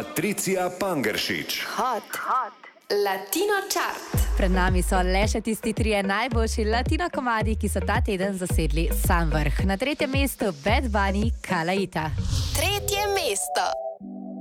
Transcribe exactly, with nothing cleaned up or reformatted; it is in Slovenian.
Patricija Pangeršič. Hot, hot. Latino Chart. Pred nami so le še tisti trije najboljši latino komadi, ki so ta teden zasedli sam vrh. Na tretjem mestu Bad Bunny, Kalaita. Tretje mesto.